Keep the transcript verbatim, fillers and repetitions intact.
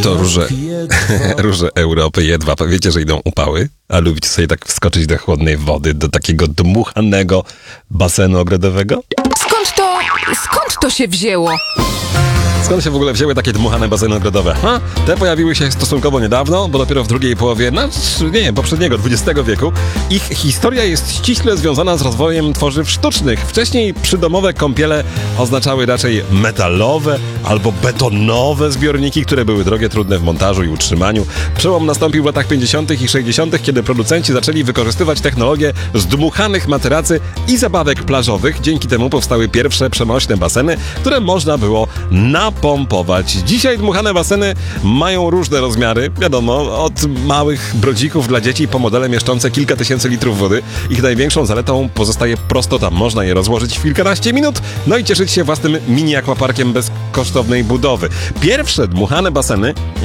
To róże, róże Europy, jedwab. Wiecie, że idą upały? A lubicie sobie tak wskoczyć do chłodnej wody, do takiego dmuchanego basenu ogrodowego? Skąd to, skąd to się wzięło? Skąd się w ogóle wzięły takie dmuchane baseny ogrodowe? Ha? Te pojawiły się stosunkowo niedawno, bo dopiero w drugiej połowie, no nie, poprzedniego, dwudziestego wieku. Ich historia jest ściśle związana z rozwojem tworzyw sztucznych. Wcześniej przydomowe kąpiele oznaczały raczej metalowe albo betonowe zbiorniki, które były drogie, trudne w montażu i utrzymaniu. Przełom nastąpił w latach pięćdziesiątych i sześćdziesiątych, kiedy producenci zaczęli wykorzystywać technologię zdmuchanych materacy i zabawek plażowych. Dzięki temu powstały pierwsze przenośne baseny, które można było na pompować. Dzisiaj dmuchane baseny mają różne rozmiary, wiadomo, od małych brodzików dla dzieci po modele mieszczące kilka tysięcy litrów wody. Ich największą zaletą pozostaje prostota. Można je rozłożyć w kilkanaście minut, no i cieszyć się własnym mini akwaparkiem bez kosztownej budowy. Pierwsze dmuchane baseny